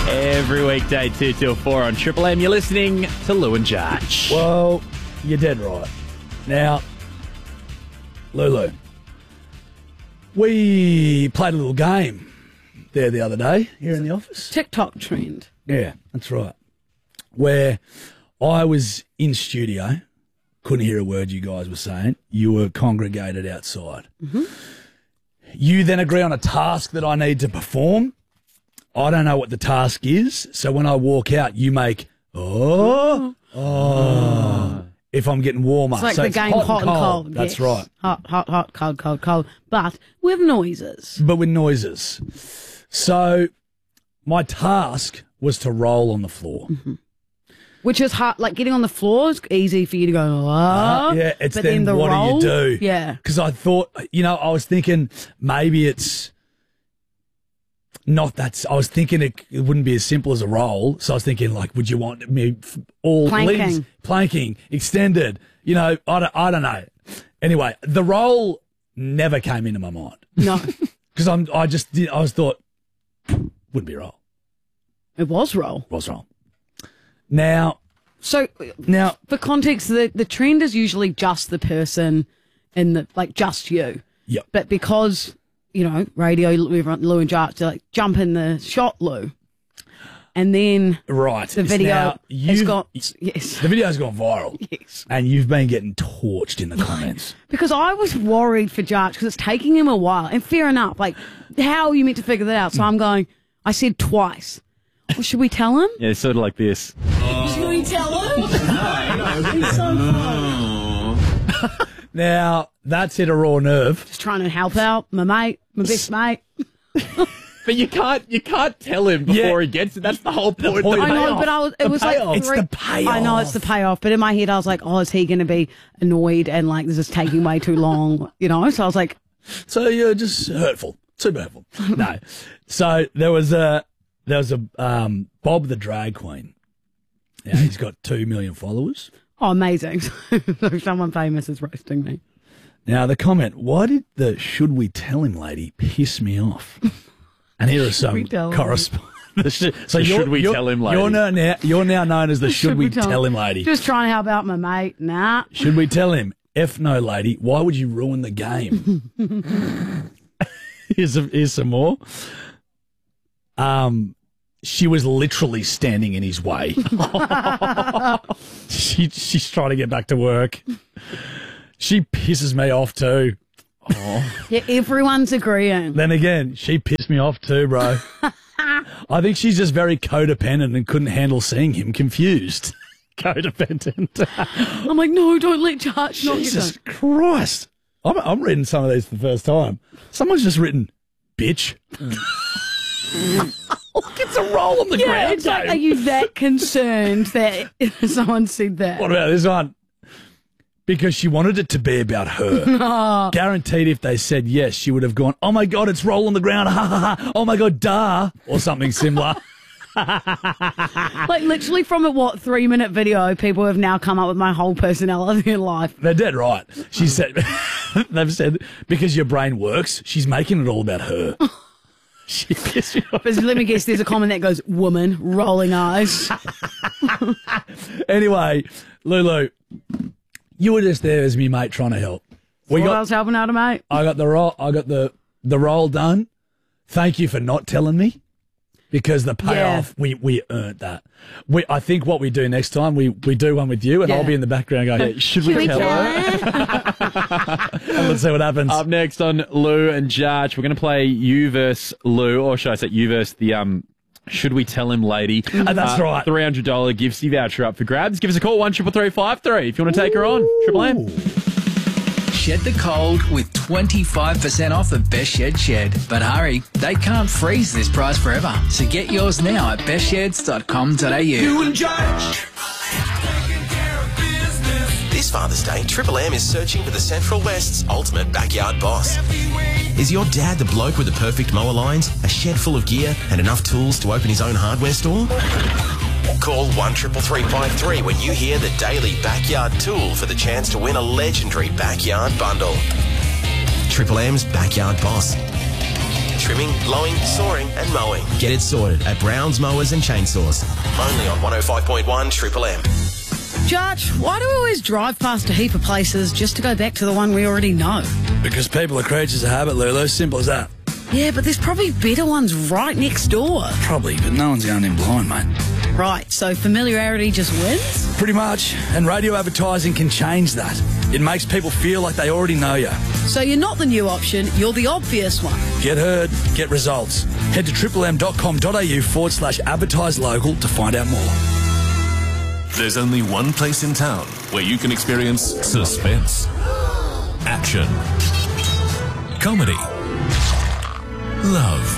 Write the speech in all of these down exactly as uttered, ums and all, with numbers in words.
Every weekday, two till four on Triple M. You're listening to Lou and Jarch. Well, you're dead right. Now, Lulu, we played a little game there the other day here in the office. TikTok trend. Yeah, that's right. Where I was in studio, couldn't hear a word you guys were saying. You were congregated outside. Mm-hmm. You then agree on a task that I need to perform. I don't know what the task is, so when I walk out, you make, oh, oh, if I'm getting warmer. It's like so the it's game hot, hot and and cold. cold. That's yes. right. Hot, hot, hot, cold, cold, cold. But with noises. But with noises. So my task was to roll on the floor. Mm-hmm. Which is hard, like getting on the floor is easy for you to go, oh. Uh, yeah, it's but then, then the what roll, do you do? Yeah. Because I thought, you know, I was thinking maybe it's not that, I was thinking it, it wouldn't be as simple as a roll. So I was thinking, like, would you want me f- all Planking. legs, planking, extended, you know, I don't, I don't know. Anyway, the roll never came into my mind. No. Because I'm, I just did, I was thought, wouldn't be a roll. It was roll. Was roll. Now, So, now, for context, the, the trend is usually just the person in the, like, just you. Yep. But because, you know, radio, everyone, Lou and Jarch, they're like, jump in the shot, Lou. And then right. the video now, has you've- got, yes. The video's gone viral. Yes. And you've been getting torched in the comments. Because I was worried for Jarch because it's taking him a while. And fair enough, like, how are you meant to figure that out? So I'm going, I said twice. Well, should we tell him? Yeah, sort of like this. Should we tell him? He's so fun. Now, that's hit a raw nerve. Just trying to help out my mate, my best mate. But you can't you can't tell him before Yeah. he gets it. That's the whole point. point. The I know, payoff. but I was, it The was payoff. like It's three- the payoff. I know it's the payoff, but in my head I was like, oh, is he going to be annoyed and like this is taking way too long, you know? So I was like, So you're just hurtful. Super hurtful. No. So there was a, there was a, um, Bob the drag queen. Yeah, he's got two million followers. oh, amazing. So someone famous is roasting me. Now, the comment, why did the should we tell him lady piss me off? And here are some we tell him? correspondence. So The you're- should we you're- tell him lady? You're now, now, you're now known as the should, we, tell him lady. Just trying to help out my mate. Nah. Should we tell him? F no, lady. Why would you ruin the game? here's, a, here's some more. Um, she was literally standing in his way. she she's trying to get back to work. She pisses me off too. Yeah, everyone's agreeing. Then again, she pissed me off too, bro. I think she's just very codependent and couldn't handle seeing him confused. Codependent. I'm like, no, don't let Jarch not get Jesus done. Christ. I'm, I'm reading some of these for the first time. Someone's just written, bitch. Gets a roll on the Yeah, ground. it's like, Dave. are you that concerned that someone said that? What about this one? Because she wanted it to be about her. Guaranteed if they said yes, she would have gone, oh my God, it's roll on the ground. Ha ha ha. Oh my God, duh. Or something similar. Like literally from a what three minute video, people have now come up with my whole personality in life. They're dead right. She said, they've said, because your brain works, she's making it all about her. She pissed me off. But let me guess, there's a comment that goes, woman, rolling eyes. Anyway, Lulu, you were just there as me mate trying to help. We What got, else helping out, mate? I got the roll. I got the the roll done. Thank you for not telling me, because the payoff we we earned that. We I think what we do next time we we do one with you, and Yeah. I'll be in the background going, yeah, should we Should we tell tell her? And let's see what happens. Up next on Lou and Jarch, we're going to play you versus Lou, or should I say you versus the um. Should we tell him, lady? Uh, that's right. three hundred dollars Giftsy voucher up for grabs. Give us a call, one triple three five three if you want to take her on. Triple M. Shed the cold with twenty-five percent off at Best Shed Shed. But hurry, they can't freeze this price forever. So get yours now at best sheds dot com dot a u. and Jarch. This Father's Day, Triple M is searching for the Central West's ultimate backyard boss. Is your dad the bloke with the perfect mower lines, a shed full of gear, and enough tools to open his own hardware store? Call one triple three five three when you hear the daily backyard tool for the chance to win a legendary backyard bundle. Triple M's Backyard Boss. trimming, blowing, sawing and mowing. Get it sorted at Brown's Mowers and Chainsaws. Only on one oh five point one Triple M. Judge, why do we always drive past a heap of places just to go back to the one we already know? Because people are creatures of habit, Lulu. Simple as that. Yeah, but there's probably better ones right next door. Probably, but no one's going in blind, mate. Right, so familiarity just wins? Pretty much. And radio advertising can change that. It makes people feel like they already know you. So you're not the new option, you're the obvious one. Get heard, get results. Head to triplem.com.au forward slash advertise local to find out more. There's only one place in town where you can experience suspense, action, comedy, love.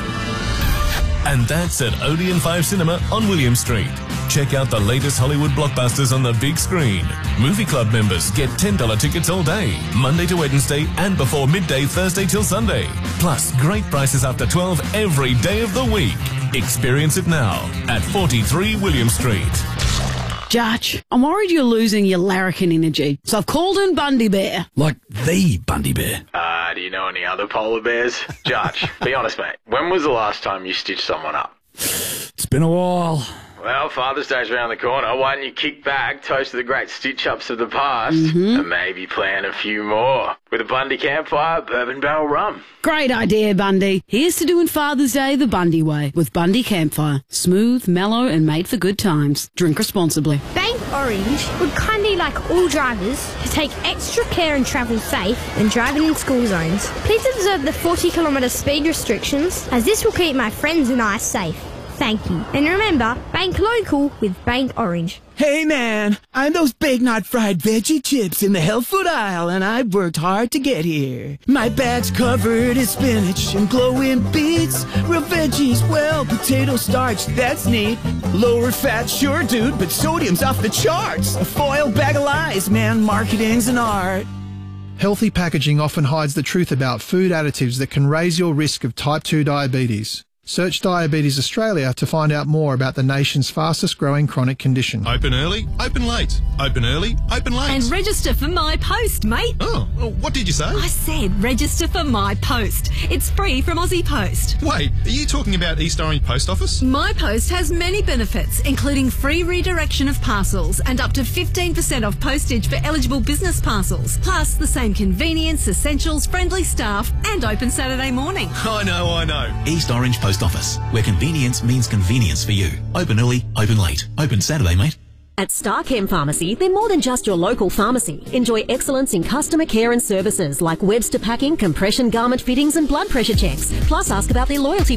And that's at Odeon five Cinema on William Street. Check out the latest Hollywood blockbusters on the big screen. Movie Club members get ten dollars tickets all day, Monday to Wednesday and before midday Thursday till Sunday. Plus great prices after twelve every day of the week. Experience it now at forty-three William Street. Judge, I'm worried you're losing your larrikin energy, so I've called in Bundy Bear. Like the Bundy Bear. Uh, do you know any other polar bears? Judge, be honest, mate. When was the last time you stitched someone up? It's been a while. Well, Father's Day's around the corner. Why don't you kick back, toast to the great stitch-ups of the past, Mm-hmm. and maybe plan a few more with a Bundy Campfire Bourbon Barrel Rum? Great idea, Bundy. Here's to doing Father's Day the Bundy way with Bundy Campfire. Smooth, mellow, and made for good times. Drink responsibly. Bank Orange would kindly like all drivers to take extra care and travel safe when driving in school zones. Please observe the forty kilometre speed restrictions, as this will keep my friends and I safe. Thank you. And remember, bank local with Bank Orange. Hey man, I'm those Big Knot fried veggie chips in the health food aisle, and I've worked hard to get here. My bag's covered in spinach and glowing beets, real veggies, well, potato starch, that's neat. Lower fat, sure dude, but sodium's off the charts. A foil bag of lies, man, marketing's an art. Healthy packaging often hides the truth about food additives that can raise your risk of type two diabetes. Search Diabetes Australia to find out more about the nation's fastest growing chronic condition. Open early, open late. Open early, open late. And register for My Post, mate. Oh, what did you say? I said register for My Post. It's free from Aussie Post. Wait, are you talking about East Orange Post Office? My Post has many benefits, including free redirection of parcels and up to fifteen percent off postage for eligible business parcels, plus the same convenience, essentials, friendly staff, and open Saturday morning. I know, I know. East Orange Post Office, where convenience means convenience for you. Open early, open late. Open Saturday, mate. At Starchem Pharmacy, they're more than just your local pharmacy. Enjoy excellence in customer care and services like Webster packing, compression garment fittings and blood pressure checks. Plus, ask about their loyalty